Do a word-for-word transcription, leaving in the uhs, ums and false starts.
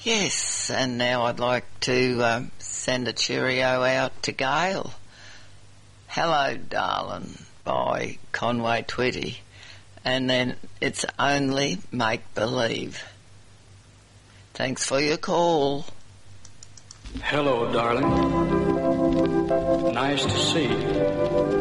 Yes, and now I'd like to um, send a cheerio out to Gail. Hello, darling, by Conway Twitty. And then it's only make-believe. Thanks for your call. Hello, darling. Nice to see you.